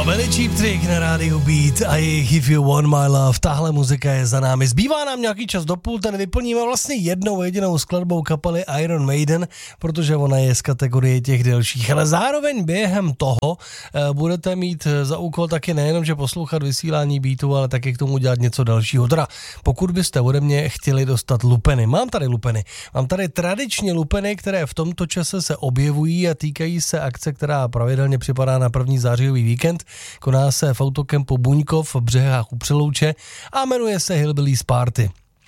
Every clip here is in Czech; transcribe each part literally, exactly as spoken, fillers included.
To byli Cheap Trick na rádiu Beat a jejich If You Want My Love. Tahle muzika je za námi. Zbývá nám nějaký čas do půl, ten vyplníme vlastně jednou jedinou skladbou kapely Iron Maiden, protože ona je z kategorie těch delších. Ale zároveň během toho uh, budete mít za úkol taky nejenom, že poslouchat vysílání Beatu, ale taky k tomu dělat něco dalšího. Teda pokud byste ode mě chtěli dostat lupeny. Mám tady lupeny. Mám tady tradičně lupeny, které v tomto čase se objevují a týkají se akce, která pravidelně připadá na první zářijový víkend. Koná se v autokempu Buňkov v Břehách u Přelouče a jmenuje se Hillbillies Party.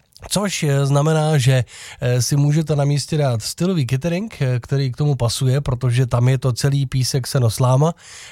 Což znamená, že si můžete na místě dát stylový catering, který k tomu pasuje, protože tam je to celý písek seno-sláma.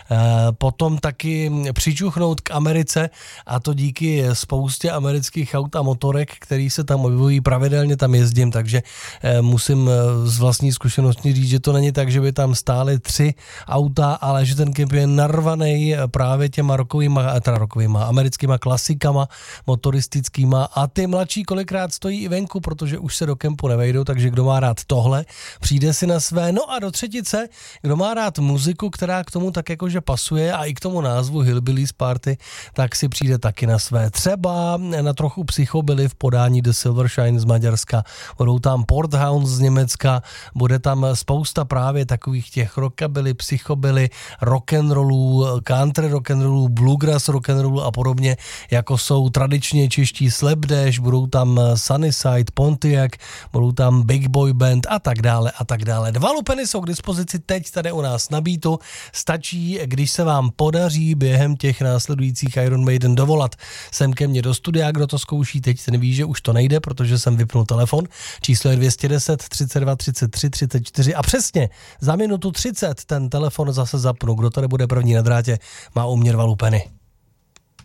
Potom taky přičuchnout k Americe, a to díky spoustě amerických aut a motorek, který se tam objevují, pravidelně tam jezdím, takže musím z vlastní zkušenosti říct, že to není tak, že by tam stály tři auta, ale že ten kemp je narvaný právě těma rokovýma, teda rokovýma, americkýma klasikama, motoristickýma, a ty mladší kolikrát stojí i venku, protože už se do kempu nevejdou, takže kdo má rád tohle, přijde si na své. No a do třetice, kdo má rád muziku, která k tomu tak jakože pasuje a i k tomu názvu Hillbillies Party, tak si přijde taky na své. Třeba na trochu psychobilly v podání The Silver Shine z Maďarska, budou tam Porthounds z Německa, bude tam spousta právě takových těch rockabilly, psychobilly, rock'n'rollů, country rock'n'rollů, bluegrass rock'n'rollů a podobně, jako jsou tradičně čeští Slapdash, budou tam Sunnyside, Pontiac, budou tam Big Boy Band a tak dále a tak dále. Dva lupeny jsou k dispozici teď tady u nás na Beatu. Stačí, když se vám podaří během těch následujících Iron Maiden dovolat sem ke mně do studia. Kdo to zkouší teď, ten ví, že už to nejde, protože jsem vypnul telefon. Číslo je dvě stě deset, třicet dva, třicet tři, třicet čtyři a přesně za minutu třicet ten telefon zase zapnu. Kdo tady bude první na drátě, má u mě dva lupeny.